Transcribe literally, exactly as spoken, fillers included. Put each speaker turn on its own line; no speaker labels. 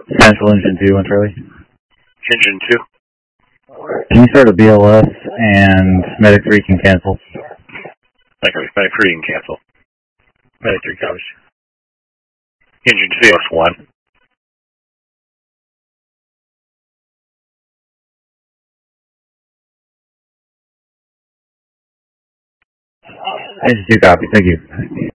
Central Engine two, one Charlie.
Engine two.
Can you start a B L S and Medic three can cancel?
Like Medic three can cancel. Medic three covers. Engine two plus one.
Engine two copy, thank you.